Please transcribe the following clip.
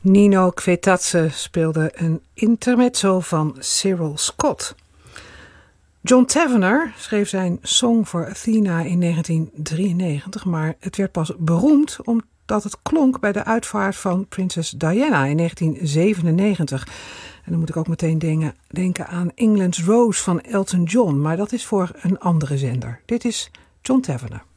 Nino Kvetatse speelde een intermezzo van Cyril Scott. John Tavener schreef zijn Song for Athena in 1993, maar het werd pas beroemd omdat het klonk bij de uitvaart van prinses Diana in 1997. En dan moet ik ook meteen denken aan England's Rose van Elton John, maar dat is voor een andere zender. Dit is John Tavener.